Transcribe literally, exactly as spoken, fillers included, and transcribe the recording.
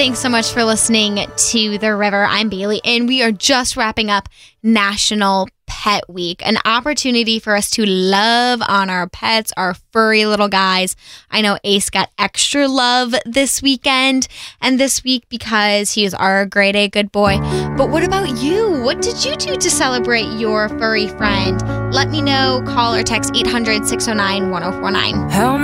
Thanks so much for listening to The River. I'm Bailey, and we are just wrapping up National Pet Week, an opportunity for us to love on our pets, our furry little guys. I know Ace got extra love this weekend and this week because he is our grade A good boy. But what about you? What did you do to celebrate your furry friend? Let me know. Call or text eight hundred, six oh nine, one oh four nine.